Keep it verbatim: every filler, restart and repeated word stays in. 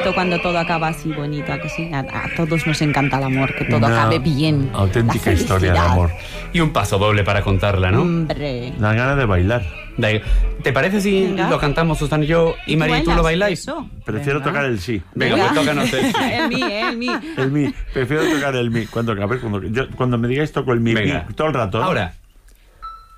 bonito cuando todo acaba así bonito, ¿a que sí? A, a todos nos encanta el amor, que todo Una acabe bien. auténtica La historia de felicidad. amor. Y un paso doble para contarla, ¿no? Hombre. La gana de bailar. Da- ¿Te parece si Venga. lo cantamos Susana y yo y Mari, tú lo bailáis? Eso. Prefiero Venga. tocar el sí. Venga, Venga. pues tócanos el sí. El mí, eh, el mí. El mi. Prefiero tocar el mi. Cuando, a ver, cuando, yo, cuando me digáis toco el mi, Venga. mi todo el rato. ¿no? Ahora.